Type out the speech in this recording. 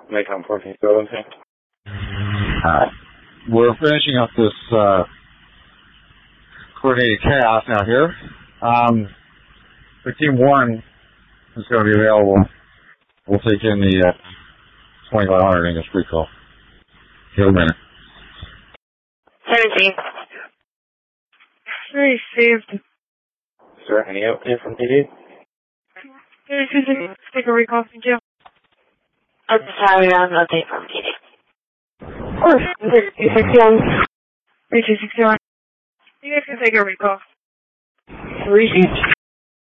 Maycom 14 Stolen. We're finishing up this coordinated chaos now here. The Team 1 is going to be available. We'll take in the 2500 English free call. Here a minute. 17. Received. Sir, any update from PD? Take a recall from jail. I'm sorry, I'm not update from PD. Oh, 361. 3261. You guys can take a recall. Received.